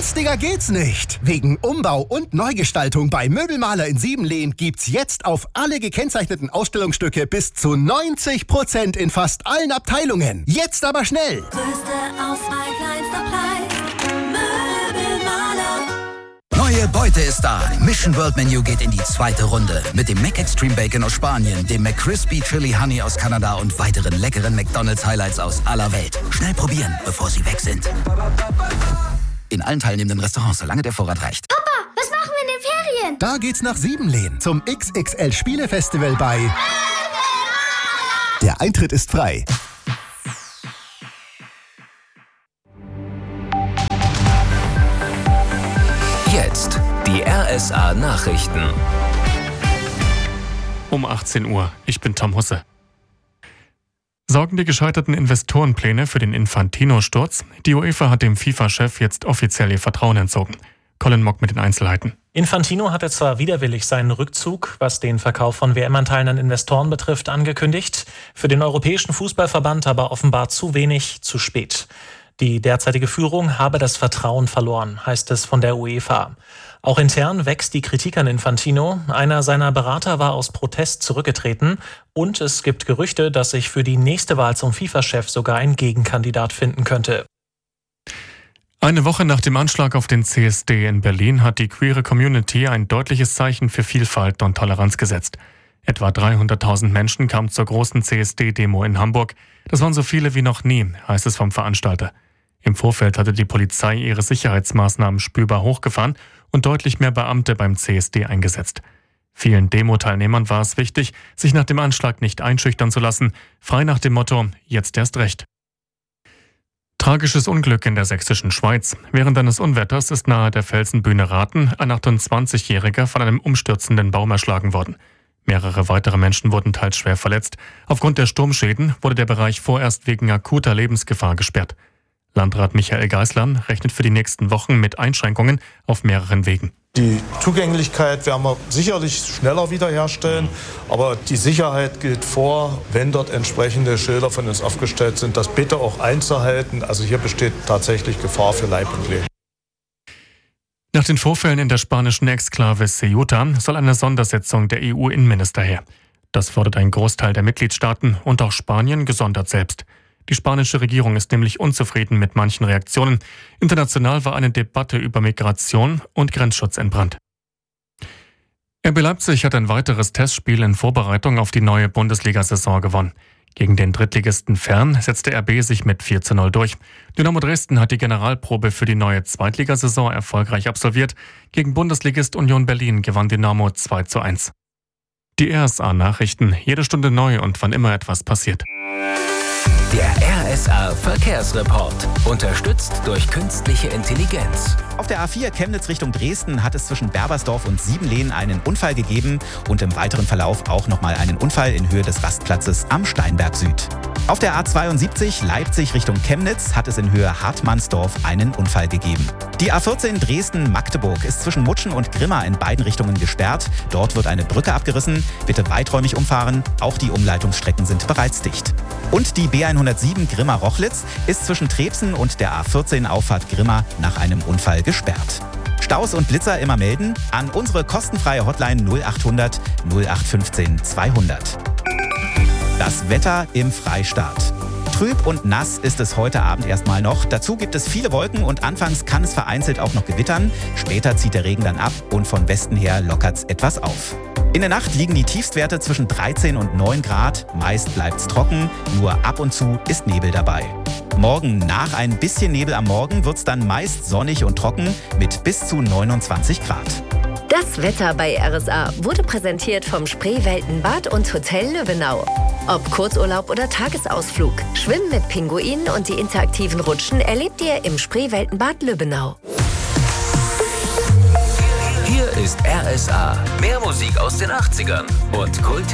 Günstiger geht's nicht. Wegen Umbau und Neugestaltung bei Möbelmaler in Siebenlehn gibt's jetzt auf alle gekennzeichneten Ausstellungsstücke bis zu 90% in fast allen Abteilungen. Jetzt aber schnell! Größte Auswahl, kleinster Preis. Möbelmaler. Neue Beute ist da. Mission World Menu geht in die zweite Runde. Mit dem Mac Extreme Bacon aus Spanien, dem McCrispy Chili Honey aus Kanada und weiteren leckeren McDonald's Highlights aus aller Welt. Schnell probieren, bevor sie weg sind. In allen teilnehmenden Restaurants, solange der Vorrat reicht. Papa, was machen wir in den Ferien? Da geht's nach Siebenlehn zum XXL Spielefestival bei... Der Eintritt ist frei. Jetzt die RSA Nachrichten. Um 18 Uhr. Ich bin Tom Husse. Sorgen die gescheiterten Investorenpläne für den Infantino-Sturz? Die UEFA hat dem FIFA-Chef jetzt offiziell ihr Vertrauen entzogen. Colin Mock mit den Einzelheiten. Infantino hatte zwar widerwillig seinen Rückzug, was den Verkauf von WM-Anteilen an Investoren betrifft, angekündigt, für den Europäischen Fußballverband aber offenbar zu wenig, zu spät. Die derzeitige Führung habe das Vertrauen verloren, heißt es von der UEFA. Auch intern wächst die Kritik an Infantino. Einer seiner Berater war aus Protest zurückgetreten und es gibt Gerüchte, dass sich für die nächste Wahl zum FIFA-Chef sogar ein Gegenkandidat finden könnte. Eine Woche nach dem Anschlag auf den CSD in Berlin hat die queere Community ein deutliches Zeichen für Vielfalt und Toleranz gesetzt. Etwa 300.000 Menschen kamen zur großen CSD-Demo in Hamburg. Das waren so viele wie noch nie, heißt es vom Veranstalter. Im Vorfeld hatte die Polizei ihre Sicherheitsmaßnahmen spürbar hochgefahren und deutlich mehr Beamte beim CSD eingesetzt. Vielen Demo-Teilnehmern war es wichtig, sich nach dem Anschlag nicht einschüchtern zu lassen, frei nach dem Motto, jetzt erst recht. Tragisches Unglück in der sächsischen Schweiz. Während eines Unwetters ist nahe der Felsenbühne Rathen ein 28-Jähriger von einem umstürzenden Baum erschlagen worden. Mehrere weitere Menschen wurden teils schwer verletzt. Aufgrund der Sturmschäden wurde der Bereich vorerst wegen akuter Lebensgefahr gesperrt. Landrat Michael Geisler rechnet für die nächsten Wochen mit Einschränkungen auf mehreren Wegen. Die Zugänglichkeit werden wir sicherlich schneller wiederherstellen, aber die Sicherheit gilt vor, wenn dort entsprechende Schilder von uns aufgestellt sind, das bitte auch einzuhalten. Also hier besteht tatsächlich Gefahr für Leib und Leben. Nach den Vorfällen in der spanischen Exklave Ceuta soll eine Sondersitzung der EU-Innenminister her. Das fordert ein Großteil der Mitgliedstaaten und auch Spanien gesondert selbst. Die spanische Regierung ist nämlich unzufrieden mit manchen Reaktionen. International war eine Debatte über Migration und Grenzschutz entbrannt. RB Leipzig hat ein weiteres Testspiel in Vorbereitung auf die neue Bundesliga-Saison gewonnen. Gegen den Drittligisten Fern setzte RB sich mit 4:0 durch. Dynamo Dresden hat die Generalprobe für die neue Zweitligasaison erfolgreich absolviert. Gegen Bundesligist Union Berlin gewann Dynamo 2:1. Die RSA-Nachrichten, jede Stunde neu und wann immer etwas passiert. Der RSA Verkehrsreport. Unterstützt durch künstliche Intelligenz. Auf der A4 Chemnitz Richtung Dresden hat es zwischen Berbersdorf und Siebenlehn einen Unfall gegeben und im weiteren Verlauf auch nochmal einen Unfall in Höhe des Rastplatzes am Steinberg Süd. Auf der A72 Leipzig Richtung Chemnitz hat es in Höhe Hartmannsdorf einen Unfall gegeben. Die A14 Dresden-Magdeburg ist zwischen Mutschen und Grimma in beiden Richtungen gesperrt. Dort wird eine Brücke abgerissen. Bitte weiträumig umfahren. Auch die Umleitungsstrecken sind bereits dicht. Und die B107 Grimma-Rochlitz ist zwischen Trebsen und der A14 Auffahrt Grimma nach einem Unfall gesperrt. Staus und Blitzer immer melden an unsere kostenfreie Hotline 0800 0815 200. Das Wetter im Freistaat. Trüb und nass ist es heute Abend erstmal noch. Dazu gibt es viele Wolken und anfangs kann es vereinzelt auch noch gewittern. Später zieht der Regen dann ab und von Westen her lockert es etwas auf. In der Nacht liegen die Tiefstwerte zwischen 13 und 9 Grad. Meist bleibt es trocken, nur ab und zu ist Nebel dabei. Morgen nach ein bisschen Nebel am Morgen wird es dann meist sonnig und trocken mit bis zu 29 Grad. Das Wetter bei RSA wurde präsentiert vom Spreeweltenbad und Hotel Löbenau. Ob Kurzurlaub oder Tagesausflug, Schwimmen mit Pinguinen und die interaktiven Rutschen erlebt ihr im Spreeweltenbad Löbenau. Hier ist RSA. Mehr Musik aus den 80ern und Kult